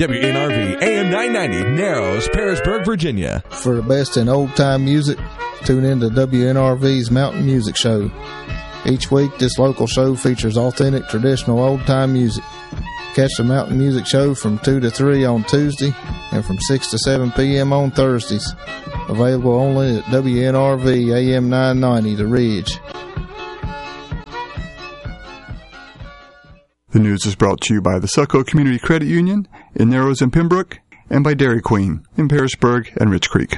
WNRV AM 990, Narrows, Parisburg, Virginia. For the best in old-time music, tune in to WNRV's Mountain Music Show. Each week, this local show features authentic, traditional old-time music. Catch the Mountain Music Show from 2 to 3 on Tuesday and from 6 to 7 p.m. on Thursdays. Available only at WNRV AM 990, The Ridge. The news is brought to you by the Selco Community Credit Union in Narrows and Pembroke, and by Dairy Queen in Parisburg and Rich Creek.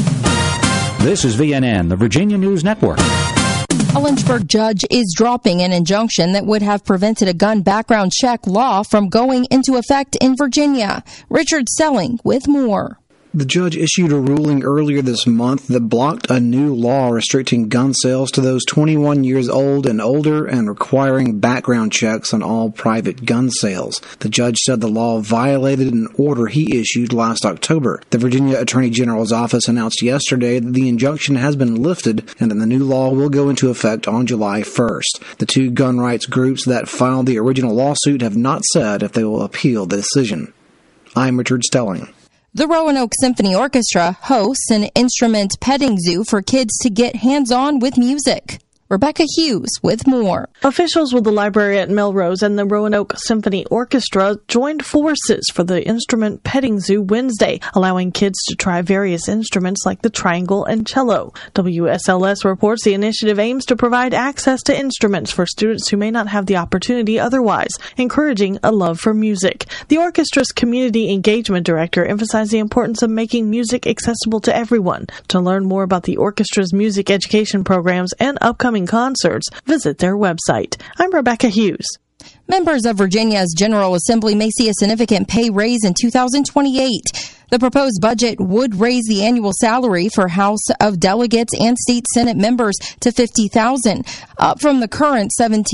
This is VNN, the Virginia News Network. A Lynchburg judge is dropping an injunction that would have prevented a gun background check law from going into effect in Virginia. Richard Selling with more. The judge issued a ruling earlier this month that blocked a new law restricting gun sales to those 21 years old and older and requiring background checks on all private gun sales. The judge said the law violated an order he issued last October. The Virginia Attorney General's office announced yesterday that the injunction has been lifted and that the new law will go into effect on July 1st. The two gun rights groups that filed the original lawsuit have not said if they will appeal the decision. I'm Richard Stelling. The Roanoke Symphony Orchestra hosts an instrument petting zoo for kids to get hands-on with music. Rebecca Hughes with more. Officials with the library at Melrose and the Roanoke Symphony Orchestra joined forces for the instrument petting zoo Wednesday, allowing kids to try various instruments like the triangle and cello. WSLS reports the initiative aims to provide access to instruments for students who may not have the opportunity otherwise, encouraging a love for music. The orchestra's community engagement director emphasized the importance of making music accessible to everyone. To learn more about the orchestra's music education programs and upcoming concerts, visit their website. I'm Rebecca Hughes. Members of Virginia's General Assembly may see a significant pay raise in 2028. The proposed budget would raise the annual salary for House of Delegates and State Senate members to $50,000, up from the current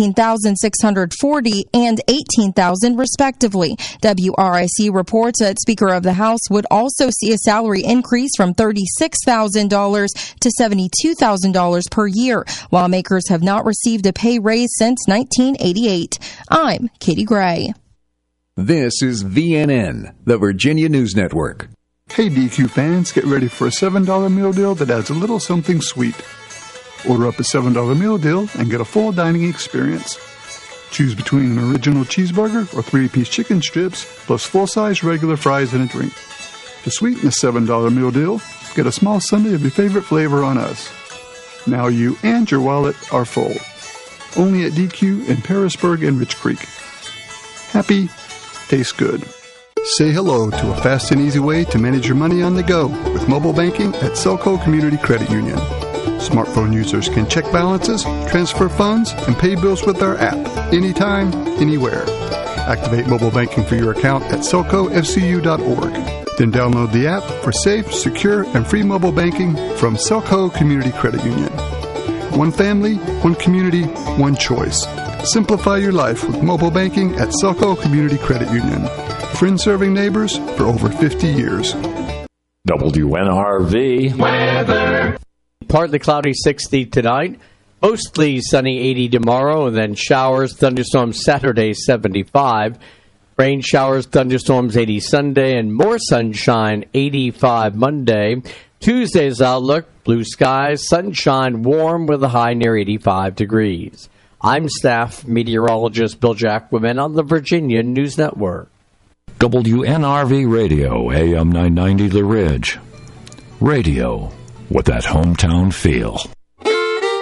$17,640 and $18,000 respectively. WRIC reports that Speaker of the House would also see a salary increase from $36,000 to $72,000 per year. Lawmakers have not received a pay raise since 1988. I'm Katie Gray. This is VNN, the Virginia News Network. Hey DQ fans, get ready for a $7 meal deal that adds a little something sweet. Order up a $7 meal deal and get a full dining experience. Choose between an original cheeseburger or 3-piece chicken strips, plus full-size regular fries and a drink. To sweeten the $7 meal deal, get a small sundae of your favorite flavor on us. Now you and your wallet are full. Only at DQ in Parisburg and Rich Creek. Happy, tastes good. Say hello to a fast and easy way to manage your money on the go with mobile banking at Selco Community Credit Union. Smartphone users can check balances, transfer funds, and pay bills with our app anytime, anywhere. Activate mobile banking for your account at selcofcu.org. Then download the app for safe, secure, and free mobile banking from Selco Community Credit Union. One family, one community, one choice. Simplify your life with mobile banking at Selco Community Credit Union. Friends serving neighbors for over 50 years. WNRV weather. Partly cloudy 60 tonight. Mostly sunny 80 tomorrow, and then showers, thunderstorms Saturday 75. Rain showers, thunderstorms 80 Sunday, and more sunshine 85 Monday. Tuesday's outlook, blue skies, sunshine, warm with a high near 85 degrees. I'm staff meteorologist Bill Jacquemin on the Virginia News Network. WNRV Radio, AM 990 The Ridge. Radio with that hometown feel.